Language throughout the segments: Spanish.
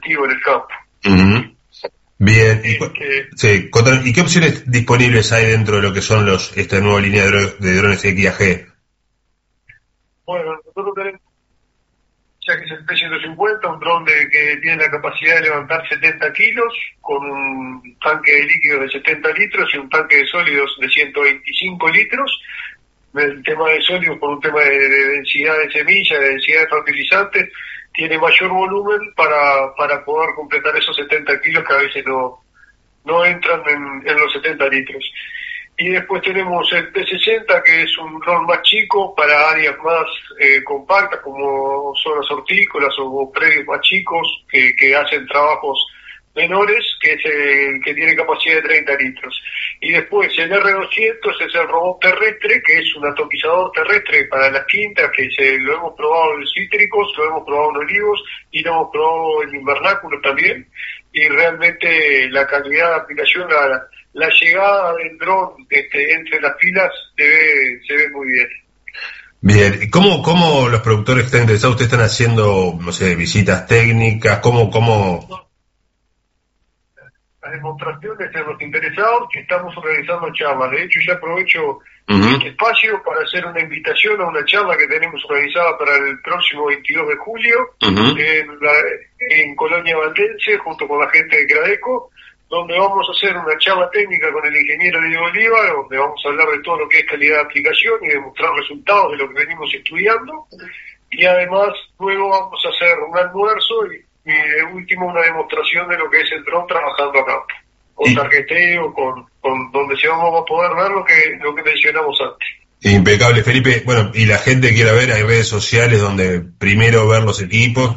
cultivo en el campo. Uh-huh. Bien, ¿y qué opciones disponibles hay dentro de lo que son esta nueva línea de drones XAG? Bueno, nosotros tenemos ya que es el P-150, un dron que tiene la capacidad de levantar 70 kilos, con un tanque de líquidos de 70 litros y un tanque de sólidos de 125 litros. El tema de sólidos por un tema de densidad de semilla, de densidad de fertilizantes, tiene mayor volumen para poder completar esos 70 kilos que a veces no entran en los 70 litros. Y después tenemos el P60, que es un dron más chico para áreas más compactas, como zonas hortícolas o predios más chicos que hacen trabajos menores, que es el que tiene capacidad de 30 litros. Y después el R200 es el robot terrestre, que es un atopizador terrestre para las quintas, que lo hemos probado en cítricos, lo hemos probado en olivos y lo hemos probado en invernáculos también. Y realmente la calidad de aplicación, la llegada del dron entre las filas se ve muy bien. Bien, ¿y cómo los productores que están interesados, ustedes están haciendo, no sé, visitas técnicas? ¿Cómo? Las demostraciones de los interesados, que estamos organizando charlas. De hecho, ya aprovecho este espacio para hacer una invitación a una charla que tenemos organizada para el próximo 22 de julio en Colonia Valdense, junto con la gente de Cradeco, donde vamos a hacer una charla técnica con el ingeniero Diego Oliva, donde vamos a hablar de todo lo que es calidad de aplicación y demostrar resultados de lo que venimos estudiando. Y además, luego vamos a hacer un almuerzo y de último una demostración de lo que es el dron trabajando acá, con tarjeteo, con donde se vamos a poder ver lo que mencionamos antes. Impecable, Felipe. Bueno, y la gente quiera ver, hay redes sociales donde primero ver los equipos.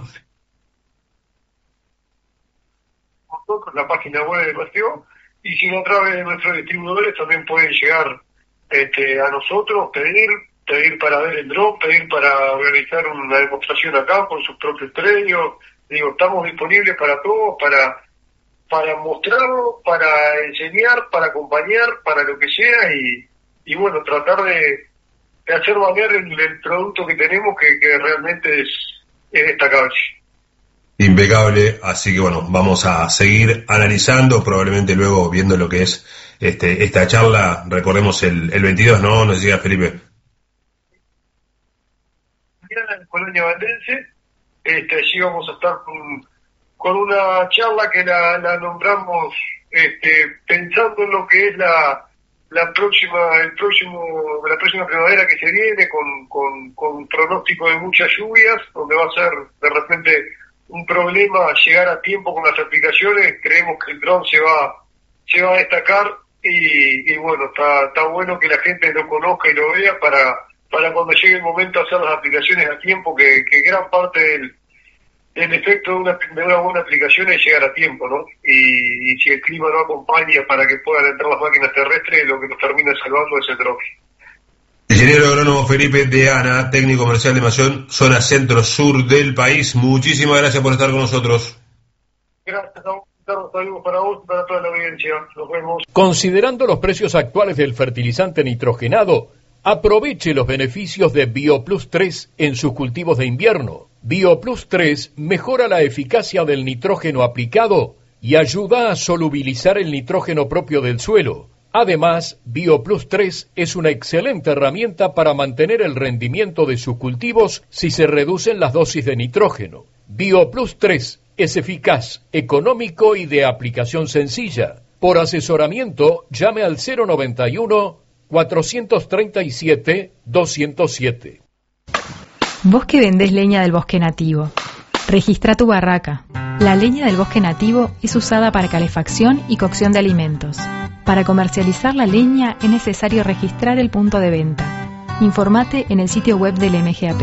Nosotros, la página web de Mateo, y si no, a través de nuestros distribuidores también pueden llegar a nosotros, pedir para ver el dron, pedir para organizar una demostración acá con sus propios predios. Digo, estamos disponibles para todos, para mostrarlo, para enseñar, para acompañar, para lo que sea y bueno, tratar de hacer valer el producto que tenemos que realmente es destacable. Impecable, así que bueno, vamos a seguir analizando, probablemente luego viendo lo que es esta charla, recordemos el 22, ¿no? Nos decía Felipe. Mañana en Colonia Valdense. Allí vamos a estar con una charla que la nombramos pensando en lo que es la próxima primavera que se viene, con pronóstico de muchas lluvias, donde va a ser de repente un problema llegar a tiempo con las aplicaciones. Creemos que el dron se va a destacar y bueno, está bueno que la gente lo conozca y lo vea para cuando llegue el momento de hacer las aplicaciones a tiempo, que gran parte del efecto de una buena aplicación es llegar a tiempo, ¿no? Y si el clima no acompaña para que puedan entrar las máquinas terrestres, lo que nos termina salvando es el dron. Ingeniero agrónomo Felipe de Ana, técnico comercial de Mallón, zona centro-sur del país. Muchísimas gracias por estar con nosotros. Gracias a vos. Saludos para vos y para toda la audiencia. Nos vemos. Considerando los precios actuales del fertilizante nitrogenado, aproveche los beneficios de BioPlus 3 en sus cultivos de invierno. BioPlus 3 mejora la eficacia del nitrógeno aplicado y ayuda a solubilizar el nitrógeno propio del suelo. Además, BioPlus 3 es una excelente herramienta para mantener el rendimiento de sus cultivos si se reducen las dosis de nitrógeno. BioPlus 3 es eficaz, económico y de aplicación sencilla. Por asesoramiento, llame al 091-437-207. Vos que vendés leña del bosque nativo, registra tu barraca. La leña del bosque nativo es usada para calefacción y cocción de alimentos. Para comercializar la leña es necesario registrar el punto de venta. Informate en el sitio web del MGAP.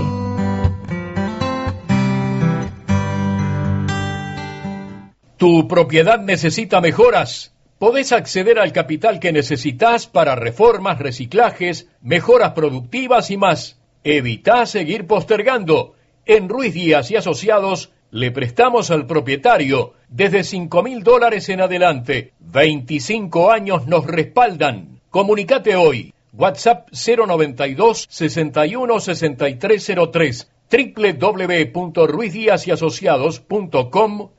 ¿Tu propiedad necesita mejoras? Podés acceder al capital que necesitas para reformas, reciclajes, mejoras productivas y más. Evitá seguir postergando. En Ruiz Díaz y Asociados le prestamos al propietario desde $5.000 en adelante. 25 años nos respaldan. Comunicate hoy. WhatsApp 092 61 6303 www.ruizdiazyasociados.com